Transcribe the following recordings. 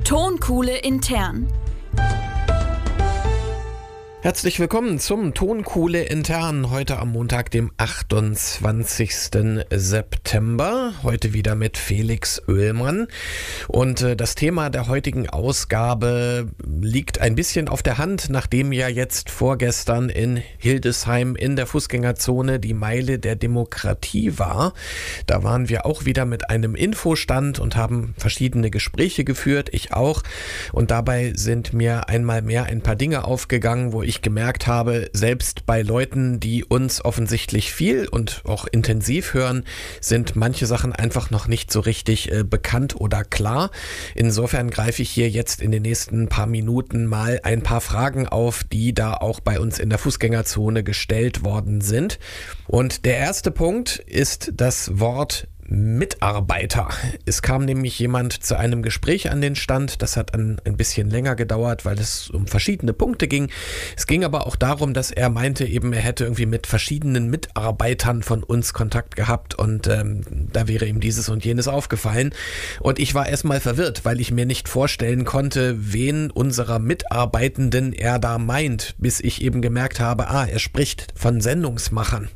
Tonkuhle intern. Herzlich willkommen zum Tonkuhle intern, heute am Montag, dem 28. September, heute wieder mit Felix Oehlmann. Und das Thema der heutigen Ausgabe liegt ein bisschen auf der Hand, nachdem ja jetzt vorgestern in Hildesheim in der Fußgängerzone die Meile der Demokratie war. Da waren wir auch wieder mit einem Infostand und haben verschiedene Gespräche geführt, ich auch. Und dabei sind mir einmal mehr ein paar Dinge aufgegangen, wo ich gemerkt habe, selbst bei Leuten, die uns offensichtlich viel und auch intensiv hören, sind manche Sachen einfach noch nicht so richtig bekannt oder klar. Insofern greife ich hier jetzt in den nächsten paar Minuten mal ein paar Fragen auf, die da auch bei uns in der Fußgängerzone gestellt worden sind. Und der erste Punkt ist das Wort Mitarbeiter. Es kam nämlich jemand zu einem Gespräch an den Stand. Das hat ein bisschen länger gedauert, weil es um verschiedene Punkte ging. Es ging aber auch darum, dass er meinte, eben er hätte irgendwie mit verschiedenen Mitarbeitern von uns Kontakt gehabt und da wäre ihm dieses und jenes aufgefallen. Und ich war erstmal verwirrt, weil ich mir nicht vorstellen konnte, wen unserer Mitarbeitenden er da meint, bis ich eben gemerkt habe, er spricht von Sendungsmachern.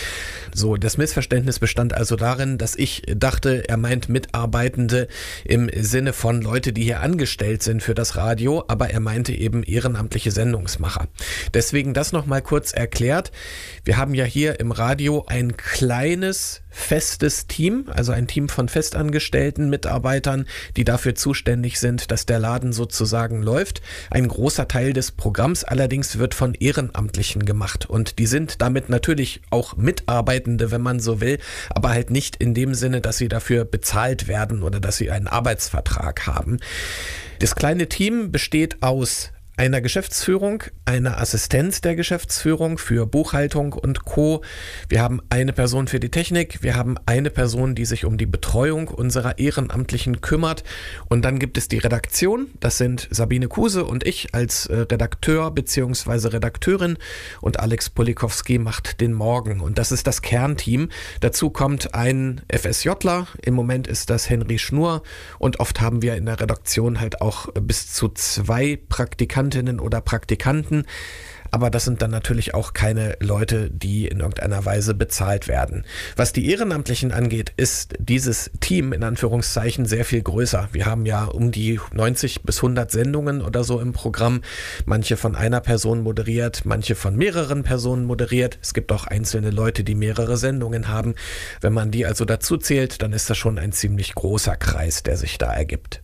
So, das Missverständnis bestand also darin, dass ich dachte, er meint Mitarbeitende im Sinne von Leute, die hier angestellt sind für das Radio, aber er meinte eben ehrenamtliche Sendungsmacher. Deswegen das nochmal kurz erklärt. Wir haben ja hier im Radio ein kleines, festes Team, also ein Team von festangestellten Mitarbeitern, die dafür zuständig sind, dass der Laden sozusagen läuft. Ein großer Teil des Programms allerdings wird von Ehrenamtlichen gemacht und die sind damit natürlich auch Mitarbeitende, wenn man so will, aber halt nicht in dem Sinne, dass sie dafür bezahlt werden oder dass sie einen Arbeitsvertrag haben. Das kleine Team besteht aus einer Geschäftsführung, einer Assistenz der Geschäftsführung für Buchhaltung und Co. Wir haben eine Person für die Technik, wir haben eine Person, die sich um die Betreuung unserer Ehrenamtlichen kümmert und dann gibt es die Redaktion, das sind Sabine Kuse und ich als Redakteur bzw. Redakteurin und Alex Polikowski macht den Morgen und das ist das Kernteam. Dazu kommt ein FSJler, im Moment ist das Henry Schnur und oft haben wir in der Redaktion halt auch bis zu 2 Praktikantinnen oder Praktikanten, aber das sind dann natürlich auch keine Leute, die in irgendeiner Weise bezahlt werden. Was die Ehrenamtlichen angeht, ist dieses Team in Anführungszeichen sehr viel größer. Wir haben ja um die 90 bis 100 Sendungen oder so im Programm, manche von einer Person moderiert, manche von mehreren Personen moderiert. Es gibt auch einzelne Leute, die mehrere Sendungen haben. Wenn man die also dazu zählt, dann ist das schon ein ziemlich großer Kreis, der sich da ergibt.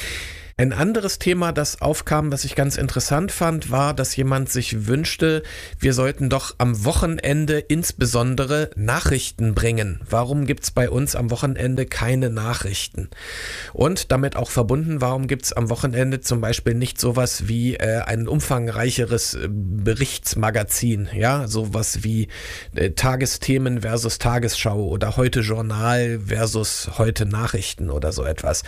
Ein anderes Thema, das aufkam, was ich ganz interessant fand, war, dass jemand sich wünschte, wir sollten doch am Wochenende insbesondere Nachrichten bringen. Warum gibt's bei uns am Wochenende keine Nachrichten? Und damit auch verbunden, warum gibt's am Wochenende zum Beispiel nicht sowas wie ein umfangreicheres Berichtsmagazin? Ja, sowas wie Tagesthemen versus Tagesschau oder Heute Journal versus Heute Nachrichten oder so etwas.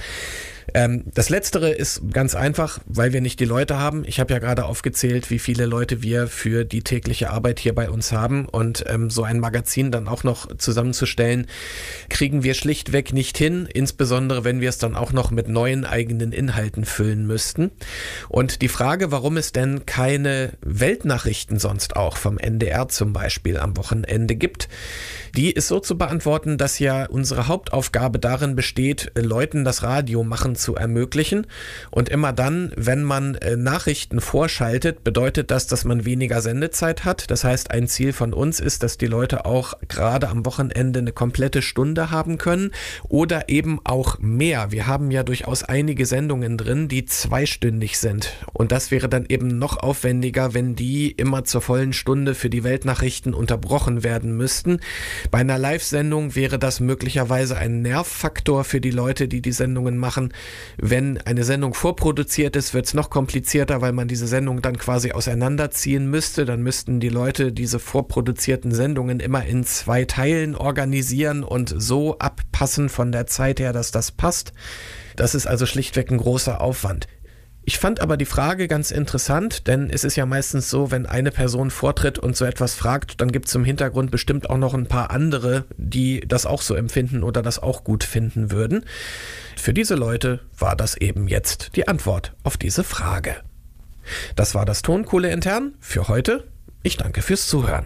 Das Letztere ist ganz einfach, weil wir nicht die Leute haben. Ich habe ja gerade aufgezählt, wie viele Leute wir für die tägliche Arbeit hier bei uns haben und so ein Magazin dann auch noch zusammenzustellen, kriegen wir schlichtweg nicht hin, insbesondere wenn wir es dann auch noch mit neuen eigenen Inhalten füllen müssten. Und die Frage, warum es denn keine Weltnachrichten sonst auch vom NDR zum Beispiel am Wochenende gibt, die ist so zu beantworten, dass ja unsere Hauptaufgabe darin besteht, Leuten das Radio machen zu ermöglichen. Und immer dann, wenn man Nachrichten vorschaltet, bedeutet das, dass man weniger Sendezeit hat. Das heißt, ein Ziel von uns ist, dass die Leute auch gerade am Wochenende eine komplette Stunde haben können oder eben auch mehr. Wir haben ja durchaus einige Sendungen drin, die zweistündig sind. Und das wäre dann eben noch aufwendiger, wenn die immer zur vollen Stunde für die Weltnachrichten unterbrochen werden müssten. Bei einer Live-Sendung wäre das möglicherweise ein Nervfaktor für die Leute, die die Sendungen machen. Wenn eine Sendung vorproduziert ist, wird es noch komplizierter, weil man diese Sendung dann quasi auseinanderziehen müsste. Dann müssten die Leute diese vorproduzierten Sendungen immer in 2 Teilen organisieren und so abpassen von der Zeit her, dass das passt. Das ist also schlichtweg ein großer Aufwand. Ich fand aber die Frage ganz interessant, denn es ist ja meistens so, wenn eine Person vortritt und so etwas fragt, dann gibt es im Hintergrund bestimmt auch noch ein paar andere, die das auch so empfinden oder das auch gut finden würden. Für diese Leute war das eben jetzt die Antwort auf diese Frage. Das war das Tonkohle intern für heute. Ich danke fürs Zuhören.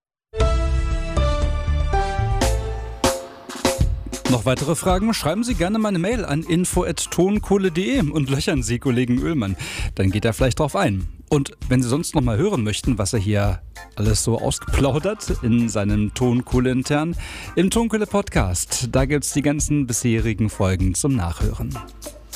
Noch weitere Fragen? Schreiben Sie gerne meine Mail an info@tonkohle.de und löchern Sie Kollegen Oehlmann. Dann geht er vielleicht drauf ein. Und wenn Sie sonst noch mal hören möchten, was er hier alles so ausgeplaudert in seinem Tonkohle intern, im Tonkohle Podcast, da gibt es die ganzen bisherigen Folgen zum Nachhören.